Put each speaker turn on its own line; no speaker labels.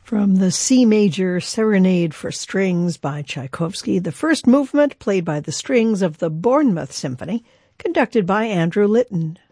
From the C Major Serenade for Strings by Tchaikovsky, the first movement played by the strings of the Bournemouth Symphony, conducted by Andrew Litton.